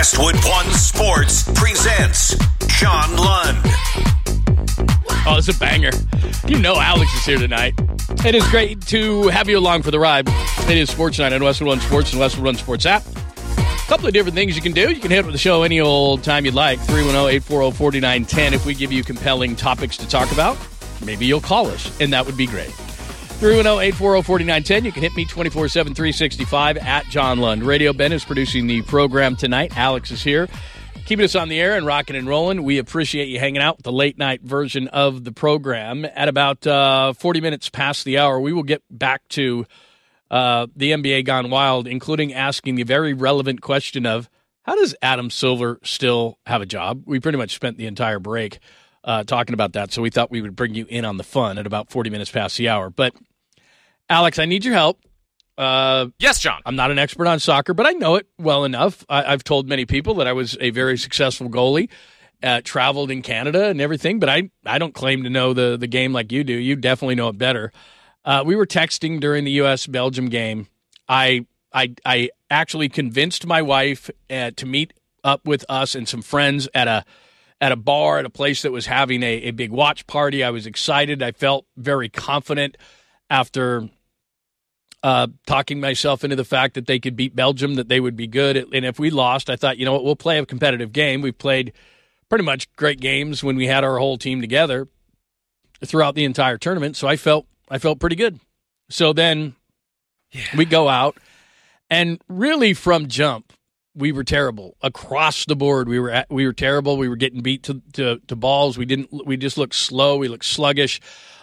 Westwood One Sports presents John Lund. Oh, it's a banger. You know Alex is here tonight. It is great to have you along for the ride. It is Sports Night on Westwood One Sports and Westwood One Sports app. A couple of different things you can do. You can hit with the show any old time you'd like. 310-840-4910. If we give you compelling topics to talk about, maybe you'll call us, and that would be great. 310-840-4910. You can hit me 24/7, 365 at John Lund Radio. Ben is producing the program tonight. Alex is here, keeping us on the air and rocking and rolling. We appreciate you hanging out with the late-night version of the program. At about 40 minutes past the hour, we will get back to the NBA Gone Wild, including asking the very relevant question of, how does Adam Silver still have a job? We pretty much spent the entire break talking about that, so we thought we would bring you in on the fun at about 40 minutes past the hour. But, Alex, I need your help. Yes, John. I'm not an expert on soccer, but I know it well enough. I've told many people that I was a very successful goalie, traveled in Canada and everything, but I don't claim to know the game like you do. You definitely know it better. We were texting during the U.S.-Belgium game. I actually convinced my wife to meet up with us and some friends at a bar, at a place that was having a big watch party. I was excited. I felt very confident after talking myself into the fact that they could beat Belgium, that they would be good. And if we lost, I thought, you know what, we'll play a competitive game. We've played pretty much great games when we had our whole team together throughout the entire tournament. So I felt pretty good. So then we go out, and really from jump, we were terrible across the board. We were terrible. We were getting beat to balls. We just looked slow. We looked sluggish.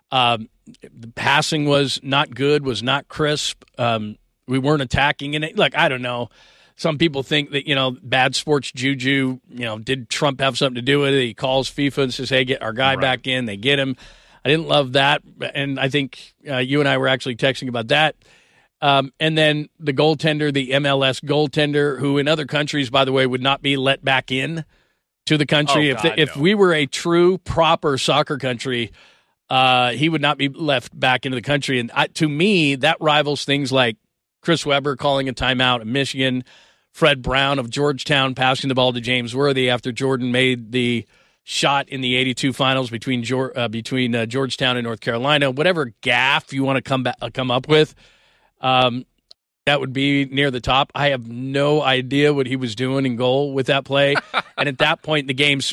The passing was not good, was not crisp. We weren't attacking. And look, I don't know. Some people think that, bad sports juju, did Trump have something to do with it? He calls FIFA and says, hey, get our guy back in. They get him. I didn't love that. And I think you and I were actually texting about that. And then the goaltender, the MLS goaltender, who in other countries, by the way, would not be let back in to the country. If we were a true, proper soccer country, he would not be left back into the country. And to me, that rivals things like Chris Webber calling a timeout in Michigan, Fred Brown of Georgetown passing the ball to James Worthy after Jordan made the shot in the 82 finals between Georgetown and North Carolina. Whatever gaffe you want to come up with, that would be near the top. I have no idea what he was doing in goal with that play. And at that point, it's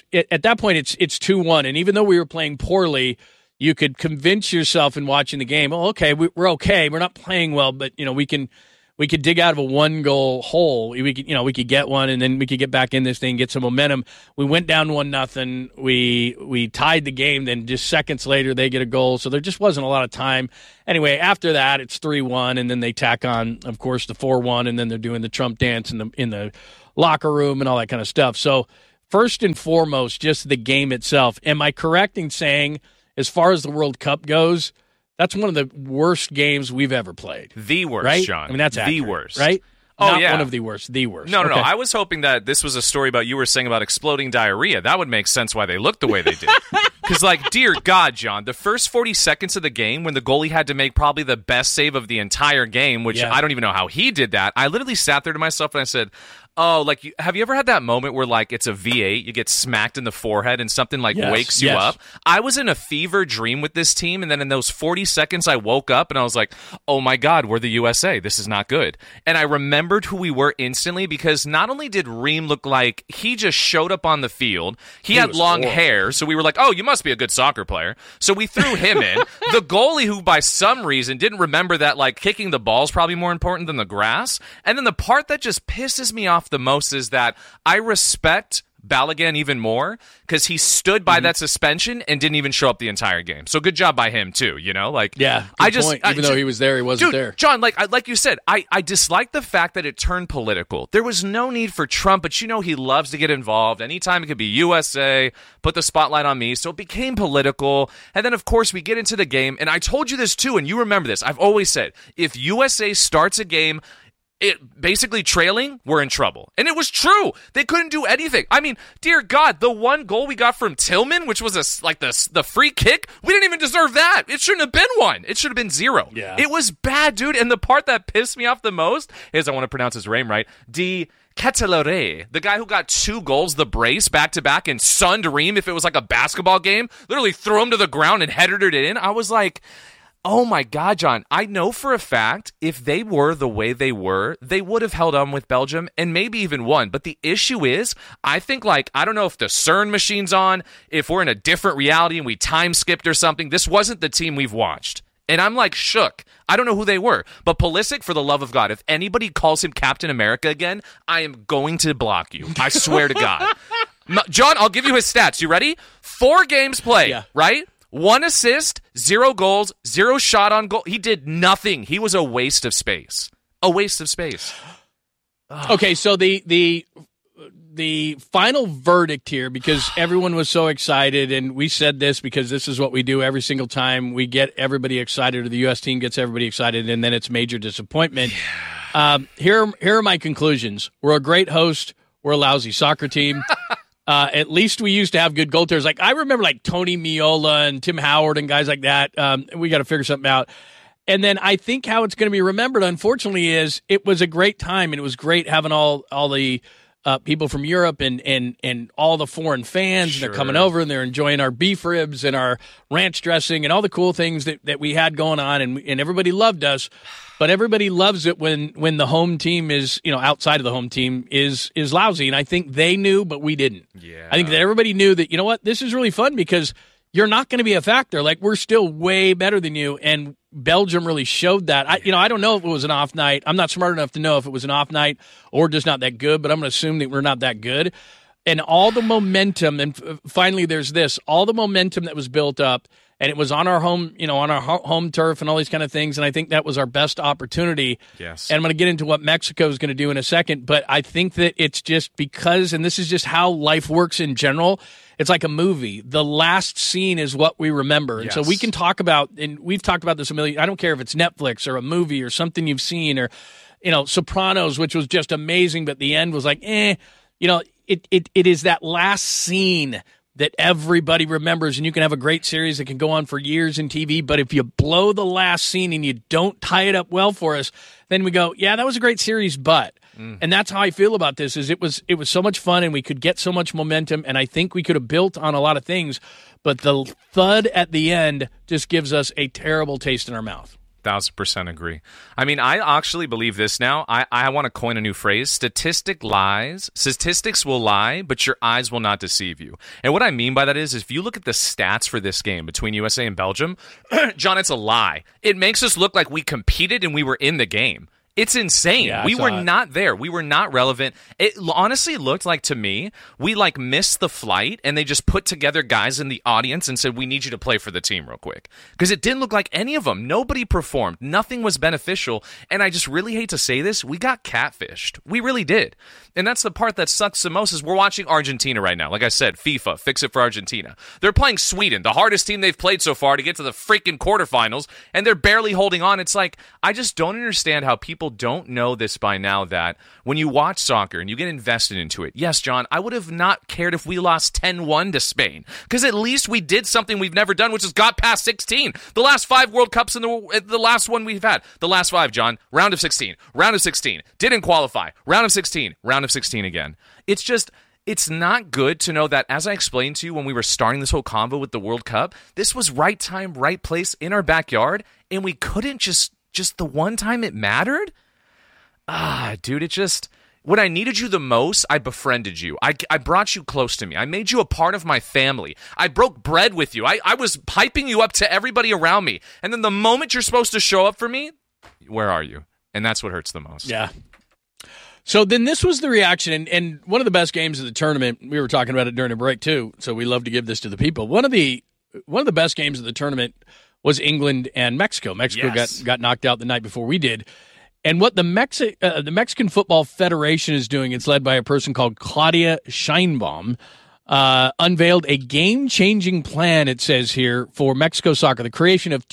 2-1. And even though we were playing poorly, you could convince yourself in watching the game, oh, okay, we're okay. We're not playing well, but we could dig out of a 1-goal hole. We could get one, and then we could get back in this thing, get some momentum. We went down 1-0. We tied the game. Then just seconds later, they get a goal. So there just wasn't a lot of time. Anyway, after that, it's 3-1, and then they tack on, of course, the 4-1, and then they're doing the Trump dance in the locker room and all that kind of stuff. So first and foremost, just the game itself. Am I correct in saying, as far as the World Cup goes, that's one of the worst games we've ever played? The worst, right? John. I mean, that's accurate, the worst, right? Oh, Not yeah. one of the worst. The worst. No. Okay. I was hoping that this was a story about you were saying about exploding diarrhea. That would make sense why they looked the way they did. Because, dear God, John, the first 40 seconds of the game when the goalie had to make probably the best save of the entire game, which I don't even know how he did that, I literally sat there to myself and I said, oh, have you ever had that moment where, it's a V8, you get smacked in the forehead and something, wakes you up? I was in a fever dream with this team, and then in those 40 seconds, I woke up, and I was like, oh, my God, we're the USA. This is not good. And I remembered who we were instantly, because not only did Reem look like he just showed up on the field, he had long hair, so we were like, oh, you must be a good soccer player. So we threw him in. The goalie, who by some reason didn't remember that, kicking the ball is probably more important than the grass. And then the part that just pisses me off the most is that I respect Balogun even more because he stood by that suspension and didn't even show up the entire game. So good job by him too, Yeah, even though he was there, he wasn't there. John, like you said, I dislike the fact that it turned political. There was no need for Trump, but he loves to get involved. Anytime it could be USA, put the spotlight on me. So it became political. And then, of course, we get into the game. And I told you this too, and you remember this. I've always said, if USA starts a game basically trailing, we're in trouble. And it was true. They couldn't do anything. I mean, dear God, the one goal we got from Tillman, which was the free kick, we didn't even deserve that. It shouldn't have been one. It should have been 0. Yeah. It was bad, dude. And the part that pissed me off the most is, I want to pronounce his name right, Di Ketelere, the guy who got 2 goals, the brace, back-to-back, and sunned Ream if it was like a basketball game, literally threw him to the ground and headed it in. I was like, oh my God, John, I know for a fact if they were the way they were, they would have held on with Belgium and maybe even won. But the issue is, I think, I don't know if the CERN machine's on, if we're in a different reality and we time skipped or something. This wasn't the team we've watched. And I'm shook. I don't know who they were. But Pulisic, for the love of God, if anybody calls him Captain America again, I am going to block you. I swear to God. John, I'll give you his stats. You ready? 4 games played, right? 1 assist, 0 goals, 0 shot on goal. He did nothing. He was a waste of space. A waste of space. Okay, so the final verdict here, because everyone was so excited, and we said this because this is what we do every single time we get everybody excited, or the U.S. team gets everybody excited, and then it's major disappointment. Here are my conclusions. We're a great host. We're a lousy soccer team. At least we used to have good goaltenders. I remember Tony Miola and Tim Howard and guys like that. We got to figure something out. And then I think how it's going to be remembered, unfortunately, is it was a great time, and it was great having all the people from Europe and all the foreign fans. Sure. And they're coming over and they're enjoying our beef ribs and our ranch dressing and all the cool things that we had going on, and everybody loved us. But everybody loves it when the home team is, outside of the home team is lousy. And I think they knew, but we didn't. Yeah. I think that everybody knew that, this is really fun because you're not going to be a factor. We're still way better than you. And Belgium really showed that. I don't know if it was an off night. I'm not smart enough to know if it was an off night or just not that good, but I'm going to assume that we're not that good. And all the momentum, and finally there's this, all the momentum that was built up, and it was on our home, on our home turf and all these kind of things. And I think that was our best opportunity. Yes. And I'm going to get into what Mexico is going to do in a second. But I think that it's just because, and this is just how life works in general, it's like a movie. The last scene is what we remember. And so we can talk about, and we've talked about this a million, I don't care if it's Netflix or a movie or something you've seen, or, Sopranos, which was just amazing, but the end was it is that last scene that everybody remembers, and you can have a great series that can go on for years in TV, but if you blow the last scene and you don't tie it up well for us, then we go, yeah, that was a great series, but. And that's how I feel about this, is it was so much fun, and we could get so much momentum, and I think we could have built on a lot of things, but the thud at the end just gives us a terrible taste in our mouth. 1,000% agree. I mean, I actually believe this now. I want to coin a new phrase. Statistics will lie, but your eyes will not deceive you. And what I mean by that is if you look at the stats for this game between USA and Belgium, John, it's a lie. It makes us look like we competed and we were in the game. It's insane. Yeah, we were not there. We were not relevant. It honestly looked like, to me, we missed the flight, and they just put together guys in the audience and said, we need you to play for the team real quick. Because it didn't look like any of them. Nobody performed. Nothing was beneficial. And I just really hate to say this, we got catfished. We really did. And that's the part that sucks the most, is we're watching Argentina right now. Like I said, FIFA, fix it for Argentina. They're playing Sweden, the hardest team they've played so far, to get to the freaking quarterfinals, and they're barely holding on. It's I just don't understand how people don't know this by now, that when you watch soccer and you get invested into it, yes, John, I would have not cared if we lost 10-1 to Spain, because at least we did something we've never done, which is got past 16. The last 5 World Cups and the last one we've had. The last 5, John. Round of 16. Didn't qualify. Round of 16 again. It's not good to know that, as I explained to you when we were starting this whole convo with the World Cup, this was right time, right place in our backyard, and we couldn't just the one time it mattered? Dude, when I needed you the most, I befriended you. I brought you close to me. I made you a part of my family. I broke bread with you. I was piping you up to everybody around me. And then the moment you're supposed to show up for me, where are you? And that's what hurts the most. Yeah. So then this was the reaction, and one of the best games of the tournament, we were talking about it during a break too, so we love to give this to the people. One of the best games of the tournament was England and Mexico. Mexico got knocked out the night before we did. And what the Mexican Football Federation is doing, it's led by a person called Claudia Sheinbaum. unveiled a game-changing plan, it says here, for Mexico soccer, the creation of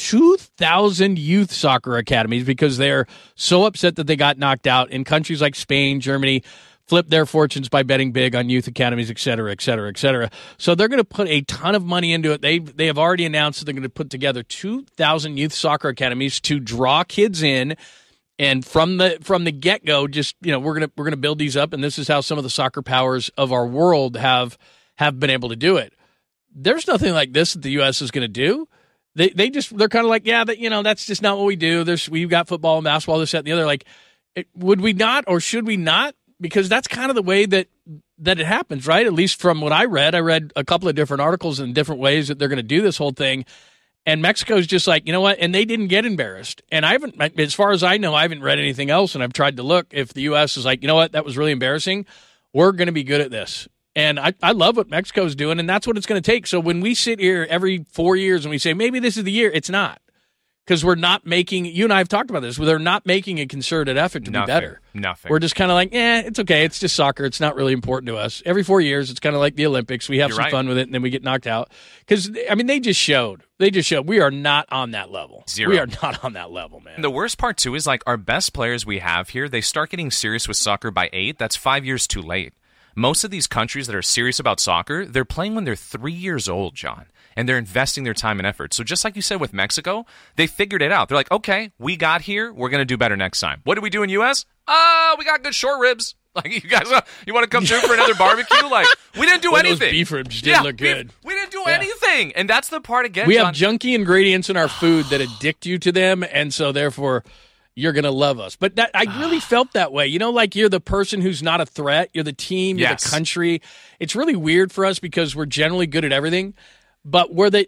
2,000 youth soccer academies because they're so upset that they got knocked out in countries like Spain, Germany, flipped their fortunes by betting big on youth academies, et cetera, et cetera, et cetera. So they're going to put a ton of money into it. They have already announced that they're going to put together 2,000 youth soccer academies to draw kids in. And from the get-go, just, we're gonna build these up, and this is how some of the soccer powers of our world have been able to do it. There's nothing like this that the U.S. is going to do. They're kind of like, yeah, that's just not what we do. We've got football and basketball, this, that, and the other. Like, would we not, or should we not? Because that's kind of the way that it happens, right? At least from what I read a couple of different articles in different ways that they're going to do this whole thing. And Mexico's just like, you know what? And they didn't get embarrassed. And as far as I know, I haven't read anything else. And I've tried to look if the U.S. is like, you know what? That was really embarrassing. We're going to be good at this. And I love what Mexico's doing. And that's what it's going to take. So when we sit here every 4 years and we say, maybe this is the year, it's not. Because we're not making, you and I have talked about this, they're not making a concerted effort to be better. Nothing. We're just kind of like, it's okay. It's just soccer. It's not really important to us. Every 4 years, it's kind of like the Olympics. We have fun with it, and then we get knocked out. Because, they just showed. We are not on that level. Zero. We are not on that level, man. And the worst part, too, is like our best players we have here, they start getting serious with soccer by 8. That's 5 years too late. Most of these countries that are serious about soccer, they're playing when they're 3 years old, John. And they're investing their time and effort. So just like you said with Mexico, they figured it out. They're like, okay, we got here. We're going to do better next time. What do we do in U.S.? We got good short ribs. Like, you guys, you want to come through for another barbecue? Like, we didn't do anything. Those beef ribs did look good. We didn't do anything. And that's the part, again, we John, have junky ingredients in our food that addict you to them. And so, therefore, you're going to love us. But I really felt that way. Like you're the person who's not a threat. You're the team. You're the country. It's really weird for us because we're generally good at everything. But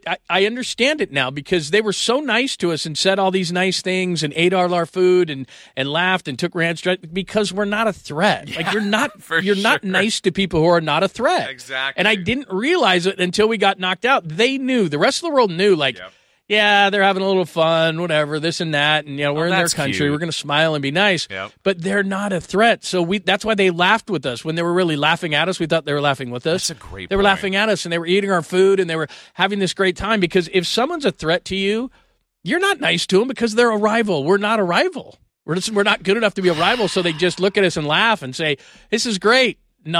I understand it now because they were so nice to us and said all these nice things and ate all our food and laughed and took ranch because we're not a threat. Yeah, like you're not nice to people who are not a threat. Exactly. And I didn't realize it until we got knocked out. They knew. The rest of the world knew. Like, yeah, they're having a little fun, whatever, this and that, and we're in their country. Cute. We're going to smile and be nice. Yep. But they're not a threat. So that's why they laughed with us. When they were really laughing at us, we thought they were laughing with us. That's a great They were point. laughing at us, and they were eating our food, and they were having this great time. Because if someone's a threat to you, you're not nice to them because they're a rival. We're not a rival. We're not good enough to be a rival, so they just look at us and laugh and say, "This is great."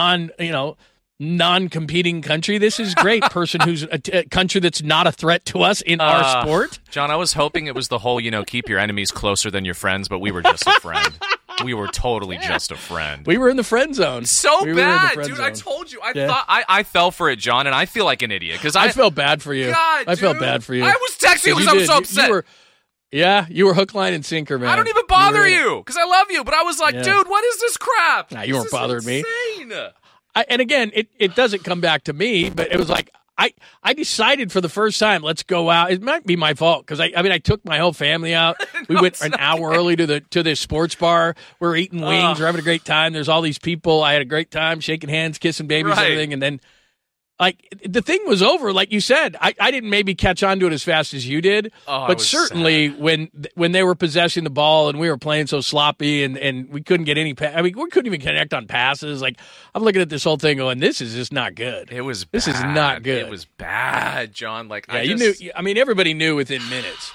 Non-competing country. This is great. Person who's a country that's not a threat to us in our sport. John, I was hoping it was the whole, keep your enemies closer than your friends, but we were just a friend. We were totally just a friend. We were in the friend zone. So we bad, dude. Zone. I told you. I thought I fell for it, John, and I feel like an idiot because I felt bad for you. God, I felt bad for you. I was texting you because I was so upset. You were hook, line, and sinker, man. I don't even bother you because I love you, but I was like, dude, what is this crap? Nah, you weren't bothering me. Insane. And again, it doesn't come back to me, but it was like I decided for the first time, let's go out. It might be my fault because I took my whole family out. We went an hour early to the sports bar. We're eating wings. We're having a great time. There's all these people. I had a great time shaking hands, kissing babies, everything, and then. Like, the thing was over, like you said. I didn't maybe catch on to it as fast as you did. But certainly when they were possessing the ball and we were playing so sloppy and we couldn't get any we couldn't even connect on passes. Like, I'm looking at this whole thing going, this is just not good. This is not good. It was bad, John. Like, yeah, you knew. I mean, everybody knew within minutes.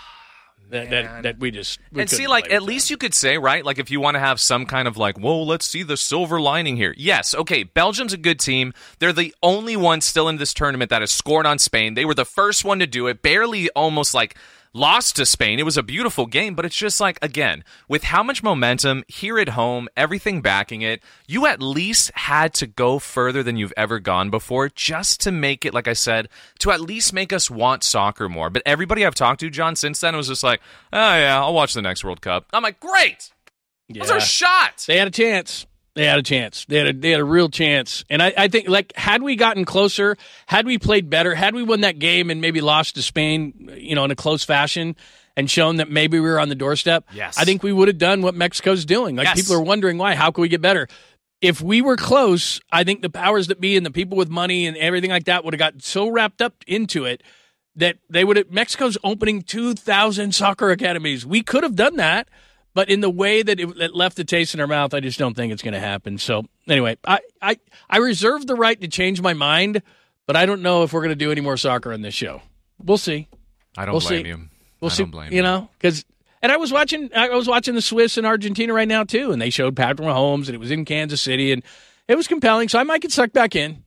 That we and see, like, at least you could say, right, like, if you want to have some kind of like, whoa, let's see the silver lining here. Yes, okay, Belgium's a good team. They're the only one still in this tournament that has scored on Spain. They were the first one to do it, barely almost like lost to Spain. It was a beautiful game, but it's just like, again, with how much momentum here at home, everything backing it, you at least had to go further than you've ever gone before just to make it, like I said, to at least make us want soccer more. But everybody I've talked to, John, since then was just like, oh yeah, I'll watch the next World Cup. I'm like, great! Yeah. That was our shot! They had a chance. They had a chance. They had a real chance. And I think, like, had we gotten closer, had we played better, had we won that game and maybe lost to Spain, in a close fashion and shown that maybe we were on the doorstep, I think we would have done what Mexico's doing. Like, people are wondering why. How can we get better? If we were close, I think the powers that be and the people with money and everything like that would have got so wrapped up into it that they would have. Mexico's opening 2,000 soccer academies. We could have done that. But in the way that it left the taste in our mouth, I just don't think it's going to happen. So anyway, I reserve the right to change my mind, but I don't know if we're going to do any more soccer on this show. We'll see. I don't blame you. We'll see. Don't blame you know, because I was watching the Swiss and Argentina right now too, and they showed Patrick Mahomes, and it was in Kansas City, and it was compelling. So I might get sucked back in.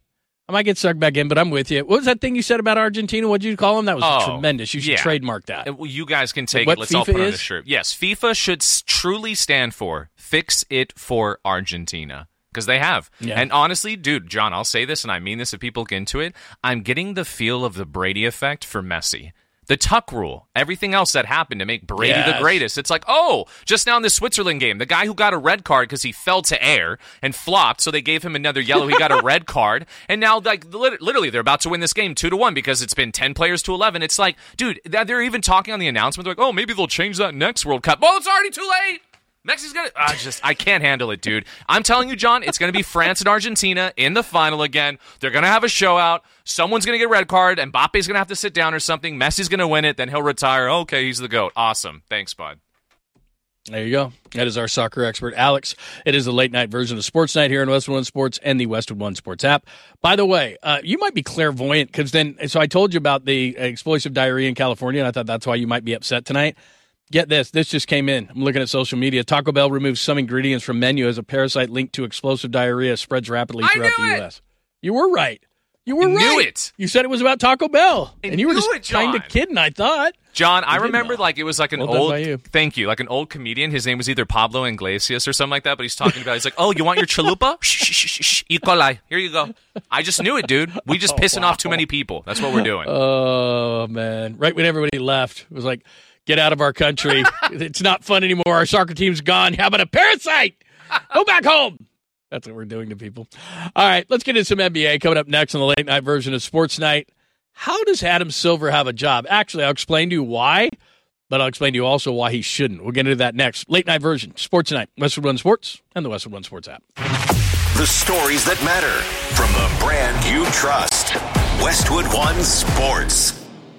But I'm with you. What was that thing you said about Argentina? What did you call them? That was tremendous. You should trademark that. Well, you guys can take it. Let's all put on a shirt. Yes, FIFA should truly stand for Fix It for Argentina. Because they have. Yeah. And honestly, dude, John, I'll say this, and I mean this if people get into it, I'm getting the feel of the Brady effect for Messi. The tuck rule, everything else that happened to make Brady the greatest. It's like, just now in the Switzerland game, the guy who got a red card because he fell to air and flopped, so they gave him another yellow. He got a red card. And now, like, literally, they're about to win this game 2-1 because it's been 10 players to 11. It's like, dude, they're even talking on the announcement. They're like, maybe they'll change that next World Cup. Well, it's already too late. Mexico's going to... I can't handle it, dude. I'm telling you, John, it's going to be France and Argentina in the final again. They're going to have a show out. Someone's going to get a red card. Mbappe's going to have to sit down or something. Messi's going to win it. Then he'll retire. Okay, he's the GOAT. Awesome. Thanks, bud. There you go. That is our soccer expert, Alex. It is the late-night version of Sports Night here on Westwood One Sports and the Westwood One Sports app. By the way, you might be clairvoyant because so I told you about the explosive diarrhea in California, and I thought that's why you might be upset tonight. Get this. This just came in. I'm looking at social media. Taco Bell removes some ingredients from menu as a parasite linked to explosive diarrhea spreads rapidly throughout the U.S. You were right. You knew it. You said it was about Taco Bell. And you were just kind of kidding, I thought. John, I remember it was like an old, thank you, like an old comedian. His name was either Pablo Iglesias or something like that, but he's talking about, he's like, you want your chalupa? Shh, E. coli. Here you go. I just knew it, dude. We just pissing off too many people. That's what we're doing. Oh, man. Right when everybody left, it was like, get out of our country. It's not fun anymore. Our soccer team's gone. How about a parasite? Go back home. That's what we're doing to people. All right, let's get into some NBA coming up next on the late night version of Sports Night. How does Adam Silver have a job? Actually, I'll explain to you why, but I'll explain to you also why he shouldn't. We'll get into that next. Late night version, Sports Night, Westwood One Sports, and the Westwood One Sports app. The stories that matter from the brand you trust. Westwood One Sports.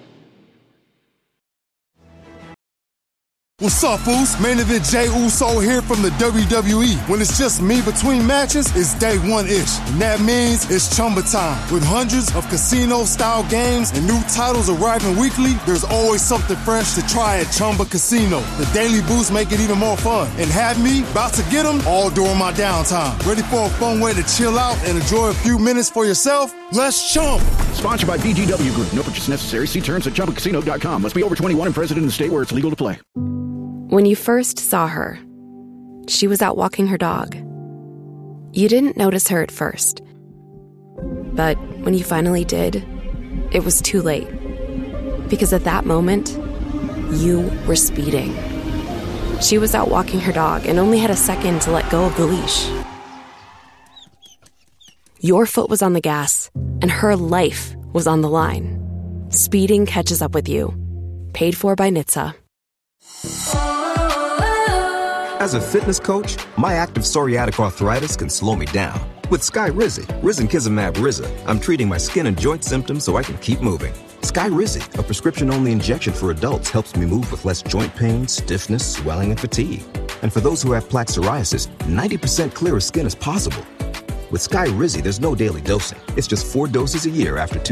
What's up, fools? Main event Jey Uso here from the WWE. When it's just me between matches, it's day one-ish. And that means it's Chumba time. With hundreds of casino-style games and new titles arriving weekly, there's always something fresh to try at Chumba Casino. The daily boosts make it even more fun. And have me about to get them all during my downtime. Ready for a fun way to chill out and enjoy a few minutes for yourself? Let's chump. Sponsored by BGW Group. No purchase necessary. See terms at ChumbaCasino.com. Must be over 21 and present in the state where it's legal to play. When you first saw her, she was out walking her dog. You didn't notice her at first. But when you finally did, it was too late. Because at that moment, you were speeding. She was out walking her dog and only had a second to let go of the leash. Your foot was on the gas, and her life was on the line. Speeding catches up with you. Paid for by NHTSA. As a fitness coach, my active psoriatic arthritis can slow me down. With Skyrizi, risankizumab Riza, I'm treating my skin and joint symptoms so I can keep moving. Skyrizi, a prescription-only injection for adults, helps me move with less joint pain, stiffness, swelling, and fatigue. And for those who have plaque psoriasis, 90% clearer skin is possible. With Skyrizi, there's no daily dosing. It's just 4 doses a year after 2